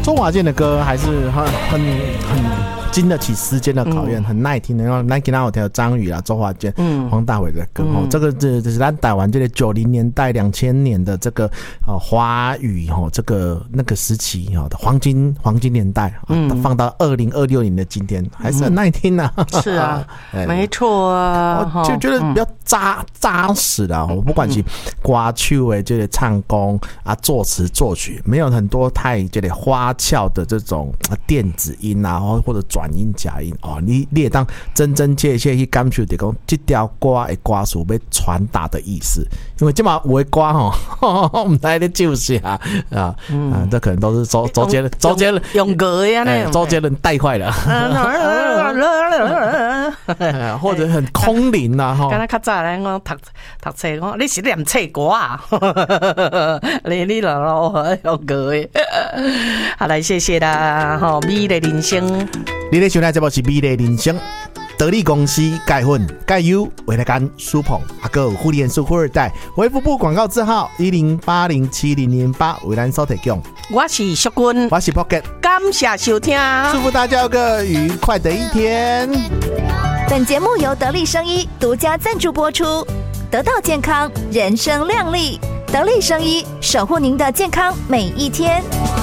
周华健的歌还是很经得起时间的考验，很耐听的。然后咱今天有听张宇啊、周华健、黄大炜的歌，这个是咱台湾这个90年代、2000年的这个华语这个那个时期的黄金年代，放到2026年的今天，还是很耐听啊。 是啊，没错啊， 我就觉得比较扎实的。我不管是歌手的这个唱功啊、作词作曲，没有很多太这个花俏的这种电子音啊，或者转音假音哦，你也当真切去感受到讲这条歌的歌词要传达的意思，因为这嘛有的歌我们在那就是这可能都是周杰伦用歌呀那周杰伦带坏了，或者很空灵啊哈。 刚才较早咧，我读册，我你是念册歌啊？你老用歌的，好来谢谢啦，吼，美丽人生。 你咧收听节目是美丽人生，得力公司钙粉钙优维他干舒捧阿哥护理元素富二代，卫福部广告字号10807008为咱所提供。 我是淑君， 我是 Pocket， 感谢收听， 祝福大家有个愉快的一天。 本节目由得力生医独家赞助播出，得到健康，人生亮丽。得力生医，守护您的健康每一天。